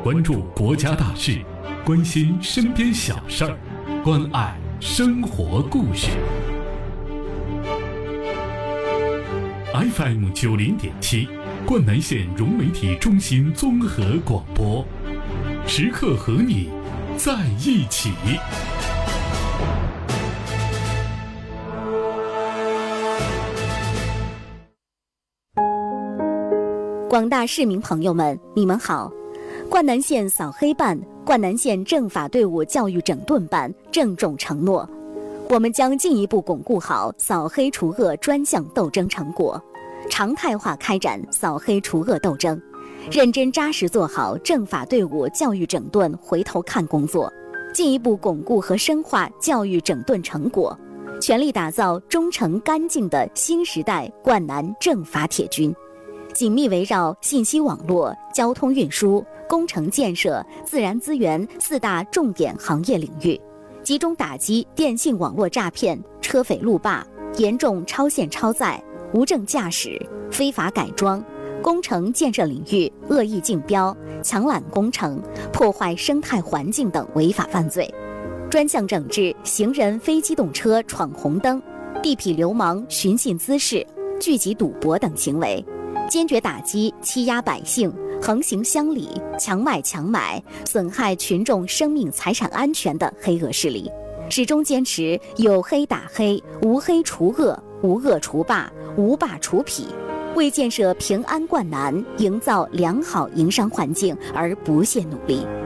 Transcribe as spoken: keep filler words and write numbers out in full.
关注国家大事，关心身边小事儿，关爱生活故事。F M 九零点七，灌南县融媒体中心综合广播，时刻和你在一起。 广大市民朋友们，你们好！灌南县扫黑办、灌南县政法队伍教育整顿办郑重承诺，我们将进一步巩固好扫黑除恶专项斗争成果，常态化开展扫黑除恶斗争，认真扎实做好政法队伍教育整顿回头看工作，进一步巩固和深化教育整顿成果，全力打造忠诚干净的新时代灌南政法铁军。紧密围绕信息网络、交通运输、工程建设、自然资源四大重点行业领域，集中打击电信网络诈骗、车匪路霸、严重超限超载、无证驾驶、非法改装、工程建设领域恶意竞标、抢揽工程、破坏生态环境等违法犯罪，专项整治行人非机动车闯红灯、地痞流氓寻衅滋事、聚集赌博等行为，坚决打击欺压百姓、横行乡里、强卖强买、损害群众生命财产安全的黑恶势力，始终坚持有黑打黑、无黑除恶、无恶除霸、无霸除痞，为建设平安灌南、营造良好营商环境而不懈努力。